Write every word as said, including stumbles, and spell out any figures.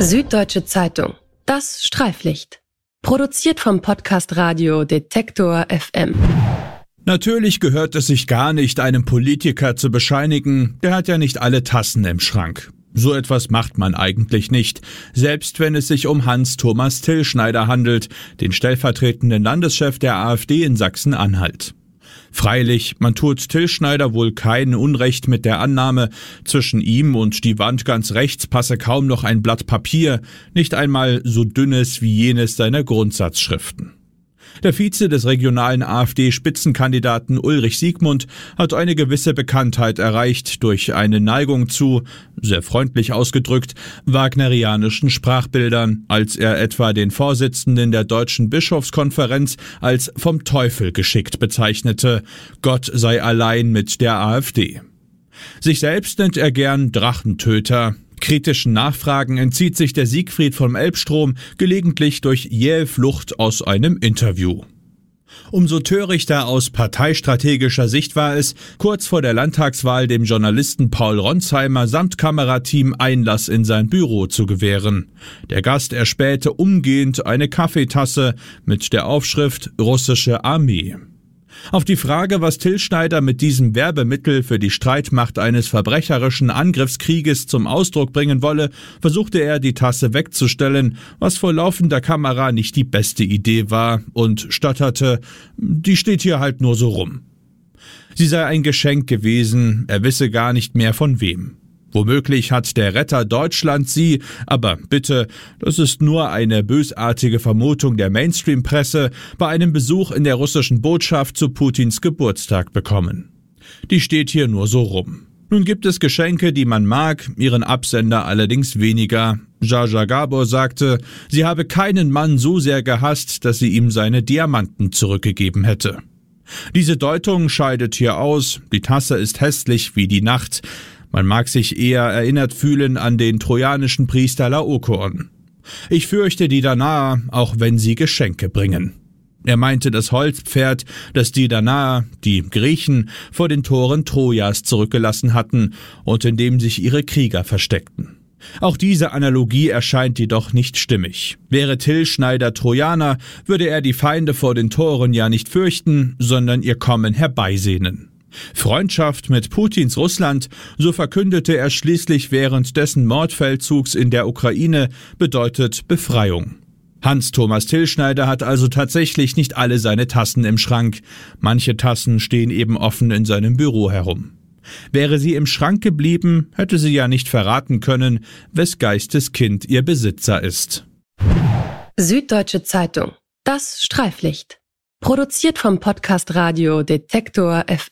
Süddeutsche Zeitung. Das Streiflicht. Produziert vom Podcast Radio Detektor F M. Natürlich gehört es sich gar nicht, einem Politiker zu bescheinigen, der hat ja nicht alle Tassen im Schrank. So etwas macht man eigentlich nicht, selbst wenn es sich um Hans-Thomas Tillschneider handelt, den stellvertretenden Landeschef der AfD in Sachsen-Anhalt. Freilich, man tut Tillschneider wohl kein Unrecht mit der Annahme, zwischen ihm und die Wand ganz rechts passe kaum noch ein Blatt Papier, nicht einmal so dünnes wie jenes seiner Grundsatzschriften. Der Vize des regionalen AfD-Spitzenkandidaten Ulrich Siegmund hat eine gewisse Bekanntheit erreicht durch eine Neigung zu, sehr freundlich ausgedrückt, wagnerianischen Sprachbildern, als er etwa den Vorsitzenden der Deutschen Bischofskonferenz als vom Teufel geschickt bezeichnete, Gott sei allein mit der AfD. Sich selbst nennt er gern Drachentöter. Kritischen Nachfragen entzieht sich der Siegfried vom Elbstrom gelegentlich durch jähe Flucht aus einem Interview. Umso törichter aus parteistrategischer Sicht war es, kurz vor der Landtagswahl dem Journalisten Paul Ronsheimer samt Kamerateam Einlass in sein Büro zu gewähren. Der Gast erspähte umgehend eine Kaffeetasse mit der Aufschrift Russische Armee. Auf die Frage, was Tillschneider mit diesem Werbemittel für die Streitmacht eines verbrecherischen Angriffskrieges zum Ausdruck bringen wolle, versuchte er, die Tasse wegzustellen, was vor laufender Kamera nicht die beste Idee war, und stotterte, die steht hier halt nur so rum. Sie sei ein Geschenk gewesen, er wisse gar nicht mehr von wem. Womöglich hat der Retter Deutschlands sie, aber bitte, das ist nur eine bösartige Vermutung der Mainstream-Presse, bei einem Besuch in der russischen Botschaft zu Putins Geburtstag bekommen. Die steht hier nur so rum. Nun gibt es Geschenke, die man mag, ihren Absender allerdings weniger. Jaja Gabor sagte, sie habe keinen Mann so sehr gehasst, dass sie ihm seine Diamanten zurückgegeben hätte. Diese Deutung scheidet hier aus, die Tasse ist hässlich wie die Nacht. Man mag sich eher erinnert fühlen an den trojanischen Priester Laokoon. Ich fürchte die Danaer, auch wenn sie Geschenke bringen. Er meinte das Holzpferd, das die Danaer, die Griechen, vor den Toren Trojas zurückgelassen hatten und in dem sich ihre Krieger versteckten. Auch diese Analogie erscheint jedoch nicht stimmig. Wäre Tillschneider Trojaner, würde er die Feinde vor den Toren ja nicht fürchten, sondern ihr Kommen herbeisehnen. Freundschaft mit Putins Russland, so verkündete er schließlich während dessen Mordfeldzugs in der Ukraine, bedeutet Befreiung. Hans-Thomas Tillschneider hat also tatsächlich nicht alle seine Tassen im Schrank. Manche Tassen stehen eben offen in seinem Büro herum. Wäre sie im Schrank geblieben, hätte sie ja nicht verraten können, wes Geistes Kind ihr Besitzer ist. Süddeutsche Zeitung. Das Streiflicht. Produziert vom Podcast Radio Detektor F M.